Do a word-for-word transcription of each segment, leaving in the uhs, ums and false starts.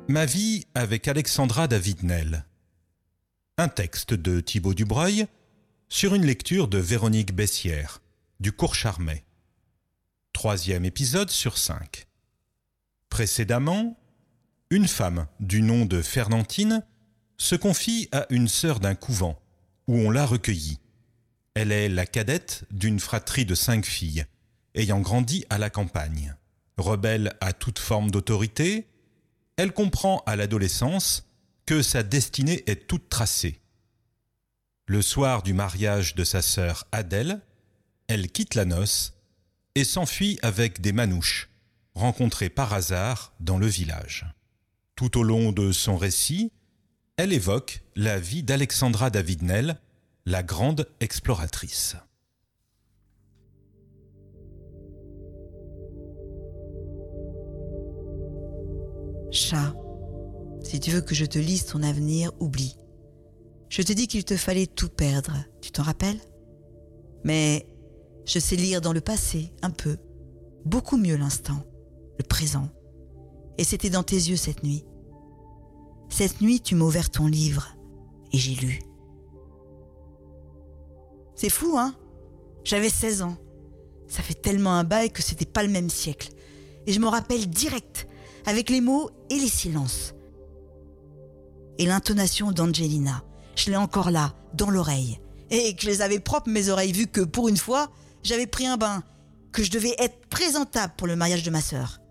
Ma vie avec Alexandra David-Nel. Un texte de Thibaut Dubreuil sur une lecture de Véronique Bessières, du Cours Charmet. Troisième épisode sur cinq. Précédemment, une femme du nom de Fernandine se confie à une sœur d'un couvent où on l'a recueillie. Elle est la cadette d'une fratrie de cinq filles, ayant grandi à la campagne. Rebelle à toute forme d'autorité, elle comprend à l'adolescence que sa destinée est toute tracée. Le soir du mariage de sa sœur Adèle, elle quitte la noce et s'enfuit avec des manouches, rencontrées par hasard dans le village. Tout au long de son récit, elle évoque la vie d'Alexandra David-Nel, la grande exploratrice. Chat, si tu veux que je te lise ton avenir, oublie. Je te dis qu'il te fallait tout perdre, tu t'en rappelles ? Mais je sais lire dans le passé, un peu. Beaucoup mieux l'instant, le présent. Et c'était dans tes yeux cette nuit. Cette nuit, tu m'as ouvert ton livre et j'ai lu. C'est fou, hein ? J'avais seize ans. Ça fait tellement un bail que c'était pas le même siècle. Et je me rappelle direct, avec les mots et les silences. Et l'intonation d'Angelina, je l'ai encore là, dans l'oreille. Et que je les avais propres, mes oreilles, vu que, pour une fois, j'avais pris un bain, que je devais être présentable pour le mariage de ma sœur.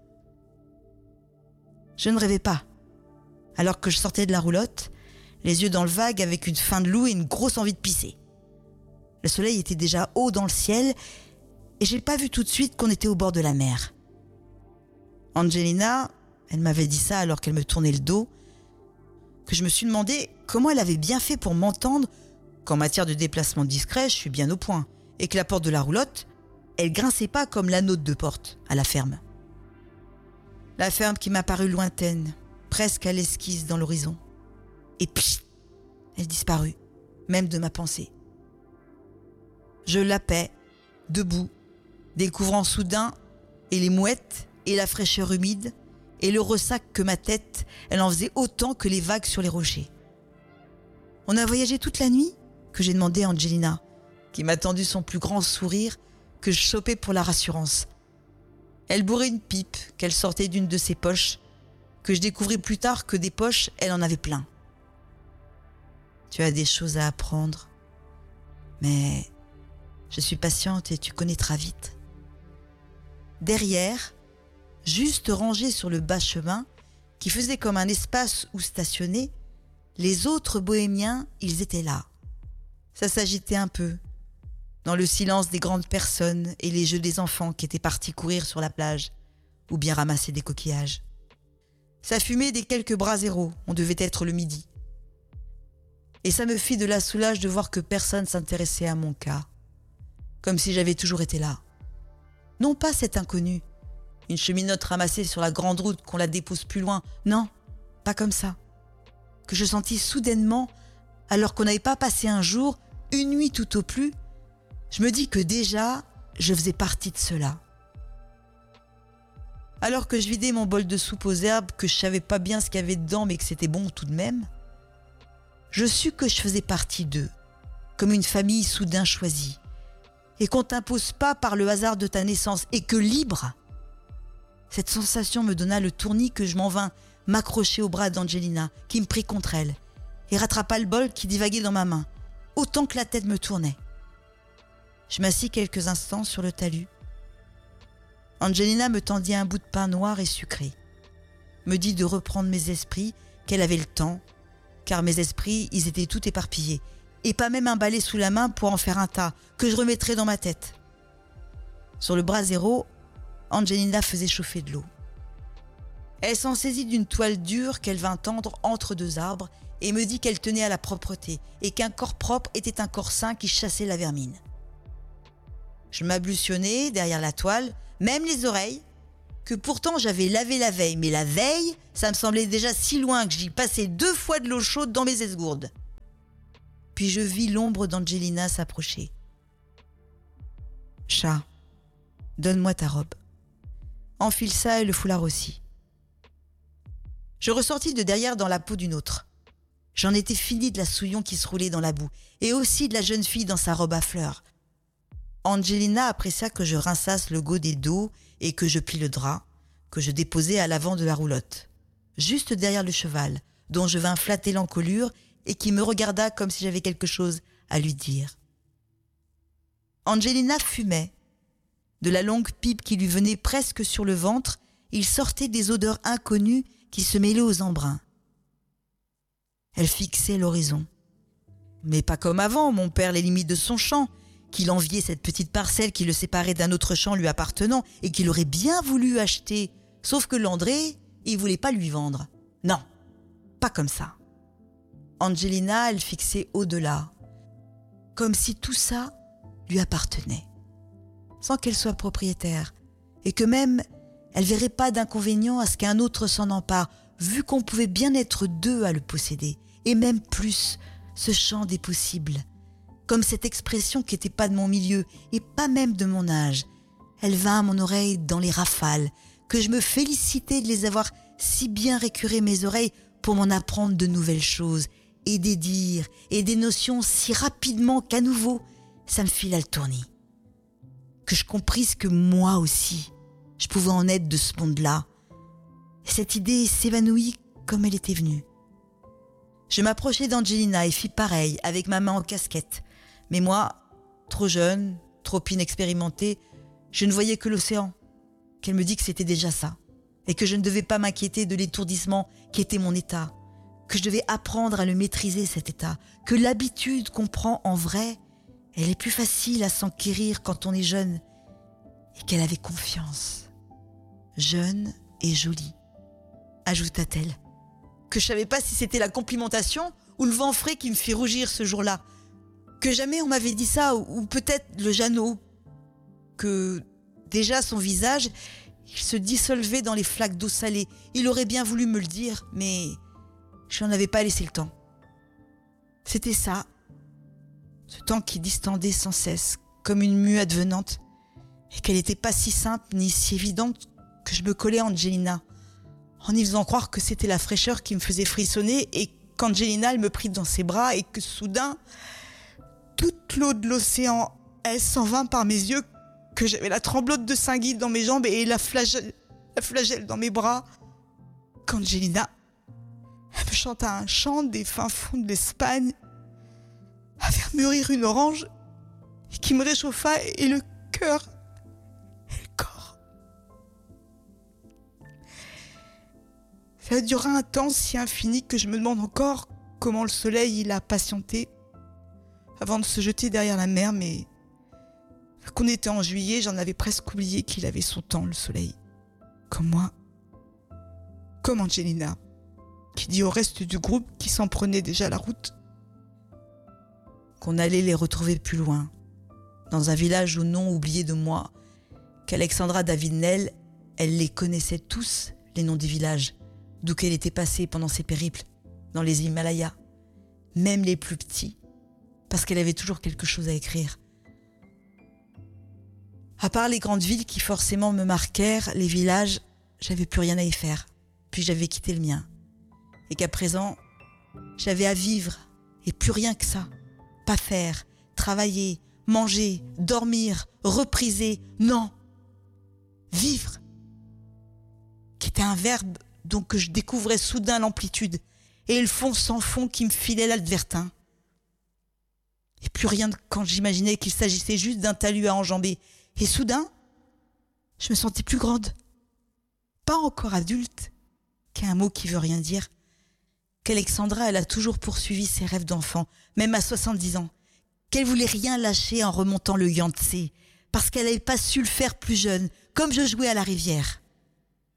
Je ne rêvais pas. Alors que je sortais de la roulotte, les yeux dans le vague avec une faim de loup et une grosse envie de pisser. Le soleil était déjà haut dans le ciel et j'ai pas vu tout de suite qu'on était au bord de la mer. Angelina, elle m'avait dit ça alors qu'elle me tournait le dos, que je me suis demandé comment elle avait bien fait pour m'entendre qu'en matière de déplacement discret, je suis bien au point et que la porte de la roulotte, elle grinçait pas comme la nôtre de porte à la ferme. La ferme qui m'a paru lointaine, presque à l'esquisse dans l'horizon. Et pchit, elle disparut, même de ma pensée. Je lapais, debout, découvrant soudain et les mouettes et la fraîcheur humide et le ressac que ma tête, elle en faisait autant que les vagues sur les rochers. On a voyagé toute la nuit, que j'ai demandé à Angelina, qui m'a tendu son plus grand sourire que je chopais pour la rassurance. Elle bourrait une pipe qu'elle sortait d'une de ses poches, que je découvris plus tard que des poches, elle en avait plein. Tu as des choses à apprendre, mais je suis patiente et tu connaîtras vite. Derrière, juste rangés sur le bas chemin, qui faisait comme un espace où stationner, les autres bohémiens, ils étaient là. Ça s'agitait un peu, dans le silence des grandes personnes et les jeux des enfants qui étaient partis courir sur la plage, ou bien ramasser des coquillages. Ça fumait des quelques braseros, on devait être le midi. Et ça me fit de la soulage de voir que personne s'intéressait à mon cas, comme si j'avais toujours été là. Non pas cet inconnu, une cheminote ramassée sur la grande route qu'on la dépose plus loin, non, pas comme ça. Que je sentis soudainement, alors qu'on n'avait pas passé un jour, une nuit tout au plus, je me dis que déjà, je faisais partie de cela. Alors que je vidais mon bol de soupe aux herbes, que je savais pas bien ce qu'il y avait dedans, mais que c'était bon tout de même, je sus que je faisais partie d'eux, comme une famille soudain choisie, et qu'on t'impose pas par le hasard de ta naissance, et que libre. Cette sensation me donna le tournis que je m'en vins m'accrocher au bras d'Angelina, qui me prit contre elle, et rattrapa le bol qui divaguait dans ma main, autant que la tête me tournait. Je m'assis quelques instants sur le talus. Angelina me tendit un bout de pain noir et sucré, me dit de reprendre mes esprits, qu'elle avait le temps, car mes esprits, ils étaient tout éparpillés, et pas même un balai sous la main pour en faire un tas, que je remettrais dans ma tête. Sur le brasero, Angelina faisait chauffer de l'eau. Elle s'en saisit d'une toile dure qu'elle vint tendre entre deux arbres et me dit qu'elle tenait à la propreté et qu'un corps propre était un corps sain qui chassait la vermine. Je m'ablusionnais derrière la toile, même les oreilles, que pourtant j'avais lavé la veille, mais la veille, ça me semblait déjà si loin que j'y passais deux fois de l'eau chaude dans mes esgourdes. Puis je vis l'ombre d'Angelina s'approcher. « Chat, donne-moi ta robe. Enfile ça et le foulard aussi. » Je ressortis de derrière dans la peau d'une autre. J'en étais fini de la souillon qui se roulait dans la boue, et aussi de la jeune fille dans sa robe à fleurs. Angelina apprécia que je rinçasse le godet d'eau et que je plie le drap, que je déposais à l'avant de la roulotte, juste derrière le cheval, dont je vins flatter l'encolure et qui me regarda comme si j'avais quelque chose à lui dire. Angelina fumait. De la longue pipe qui lui venait presque sur le ventre, il sortait des odeurs inconnues qui se mêlaient aux embruns. Elle fixait l'horizon. Mais pas comme avant, mon père, les limites de son champ, qu'il enviait cette petite parcelle qui le séparait d'un autre champ lui appartenant et qu'il aurait bien voulu acheter. Sauf que Landré, il voulait pas lui vendre. Non, pas comme ça. Angelina, elle fixait au-delà, comme si tout ça lui appartenait, sans qu'elle soit propriétaire, et que même elle verrait pas d'inconvénient à ce qu'un autre s'en empare, vu qu'on pouvait bien être deux à le posséder, et même plus, ce champ des possibles. Comme cette expression qui n'était pas de mon milieu, et pas même de mon âge. Elle vint à mon oreille dans les rafales, que je me félicitais de les avoir si bien récuré mes oreilles pour m'en apprendre de nouvelles choses, et des dires, et des notions si rapidement qu'à nouveau, ça me fit l'altournie. Que je comprisse que moi aussi, je pouvais en être de ce monde-là. Cette idée s'évanouit comme elle était venue. Je m'approchai d'Angelina et fis pareil, avec ma main en casquette. Mais moi, trop jeune, trop inexpérimentée, je ne voyais que l'océan. Qu'elle me dit que c'était déjà ça, et que je ne devais pas m'inquiéter de l'étourdissement qui était mon état, que je devais apprendre à le maîtriser, cet état, que l'habitude qu'on prend en vrai, elle est plus facile à s'enquérir quand on est jeune, et qu'elle avait confiance. Jeune et jolie, ajouta-t-elle, que je savais pas si c'était la complimentation ou le vent frais qui me fit rougir ce jour-là, que jamais on m'avait dit ça, ou, ou peut-être le Jeannot, que déjà son visage, il se dissolvait dans les flaques d'eau salée. Il aurait bien voulu me le dire, mais je n'en avais pas laissé le temps. C'était ça, ce temps qui distendait sans cesse, comme une mue advenante, et qu'elle n'était pas si simple ni si évidente que je me collais à Angelina, en y faisant croire que c'était la fraîcheur qui me faisait frissonner, et qu'Angelina, elle me prit dans ses bras, et que soudain, toute l'eau de l'océan, elle s'en vint par mes yeux, que j'avais la tremblote de Saint-Guy dans mes jambes et la flagelle, la flagelle dans mes bras. Qu'Angelina, elle me chanta un chant des fins fonds de l'Espagne, à faire mûrir une orange, qui me réchauffa et le cœur et le corps. Ça dura un temps si infini que je me demande encore comment le soleil il a patienté avant de se jeter derrière la mer, mais qu'on était en juillet, j'en avais presque oublié qu'il avait son temps, le soleil. Comme moi. Comme Angelina, qui dit au reste du groupe qui s'en prenait déjà la route qu'on allait les retrouver plus loin, dans un village au nom oublié de moi, qu'Alexandra David-Nel, elle les connaissait tous, les noms des villages, d'où qu'elle était passée pendant ses périples, dans les Himalayas, même les plus petits, parce qu'elle avait toujours quelque chose à écrire. À part les grandes villes qui forcément me marquèrent, les villages, j'avais plus rien à y faire. Puis j'avais quitté le mien. Et qu'à présent, j'avais à vivre, et plus rien que ça. Pas faire, travailler, manger, dormir, repriser, non. Vivre. Qui était un verbe dont que je découvrais soudain l'amplitude, et le fond sans fond qui me filait l'advertin. Et plus rien quand j'imaginais qu'il s'agissait juste d'un talus à enjamber. Et soudain, je me sentais plus grande. Pas encore adulte, qu'un mot qui veut rien dire. Qu'Alexandra, elle a toujours poursuivi ses rêves d'enfant, même à soixante-dix ans. Qu'elle voulait rien lâcher en remontant le Yangtze, parce qu'elle n'avait pas su le faire plus jeune, comme je jouais à la rivière.